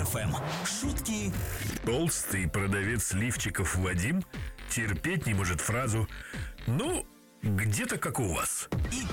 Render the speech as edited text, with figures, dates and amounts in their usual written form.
ФМ. Шутки. Толстый продавец лифчиков Вадим терпеть не может фразу «Ну, где-то как у вас». И